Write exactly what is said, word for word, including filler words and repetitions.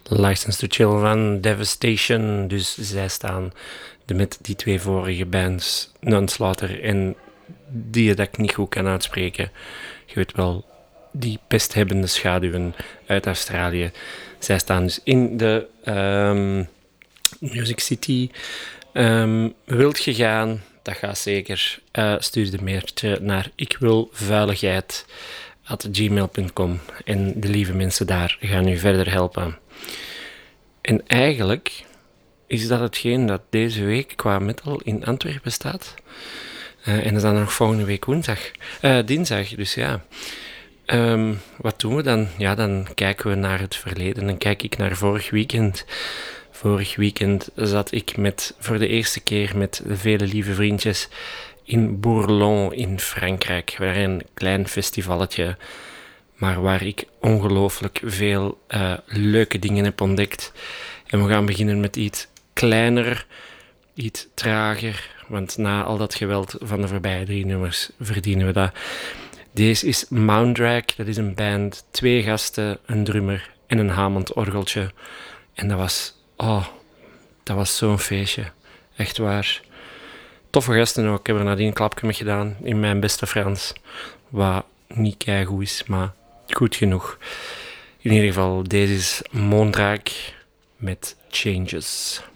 License to Chill van Devastation. Dus zij staan de, met die twee vorige bands, Nunslaughter en die dat ik niet goed kan uitspreken. Je weet wel, die pesthebbende schaduwen uit Australië. Zij staan dus in de um, Music City. Um, wilt je gaan? Dat gaat zeker. Uh, stuur de mailtje naar ikwilvuiligheid at gmail punt com en de lieve mensen daar gaan u verder helpen. En eigenlijk is dat hetgeen dat deze week qua metal in Antwerpen staat. Uh, en dat is dan nog volgende week woensdag. Uh, dinsdag, dus ja. Um, wat doen we dan? Ja, dan kijken we naar het verleden. Dan kijk ik naar vorig weekend. Vorig weekend zat ik met, voor de eerste keer met vele lieve vriendjes in Bourlon in Frankrijk. Waar een klein festivalletje, maar waar ik ongelooflijk veel uh, leuke dingen heb ontdekt. En we gaan beginnen met iets kleiner, iets trager. Want na al dat geweld van de voorbije drie nummers verdienen we dat. Deze is Moundrag, dat is een band, twee gasten, een drummer en een Hammond-orgeltje. En dat was, oh, dat was zo'n feestje. Echt waar. Toffe gasten ook. Ik heb er nadien een klapje mee gedaan in mijn beste Frans. Wat niet keigoed is, maar goed genoeg. In ieder geval, deze is Moundrag met Changes.